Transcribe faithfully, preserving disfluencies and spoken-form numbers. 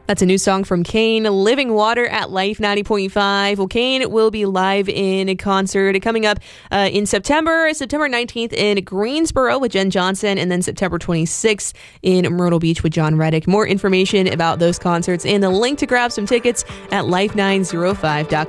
That's a new song from Kane, Living Water at Life ninety point five. Well, Kane will be live in a concert coming up uh, in September, September nineteenth in Greensboro with Jen Johnson, and then September twenty-sixth in Myrtle Beach with John Reddick. More information about those concerts and the link to grab some tickets at life nine oh five dot com.